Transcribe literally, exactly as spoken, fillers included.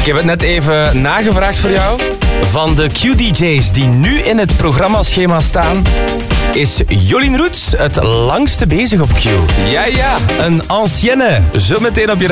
Ik heb het net even nagevraagd voor jou. Van de Q-D J's die nu in het programmaschema staan, is Jolien Roets het langste bezig op Q. Ja, ja, een ancienne. Zo meteen op je